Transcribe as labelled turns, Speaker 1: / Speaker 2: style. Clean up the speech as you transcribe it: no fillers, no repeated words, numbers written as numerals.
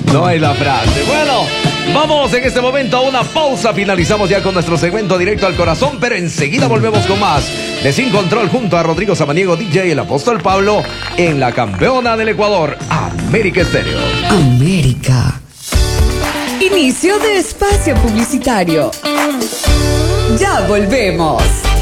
Speaker 1: No es la frase. Bueno, vamos en este momento a una pausa. Finalizamos ya con nuestro segmento directo al corazón, pero enseguida volvemos con más de Sin Control junto a Rodrigo Samaniego, DJ El Apóstol Pablo, en la campeona del Ecuador, América Estéreo.
Speaker 2: América. Inicio de espacio publicitario. Ya volvemos.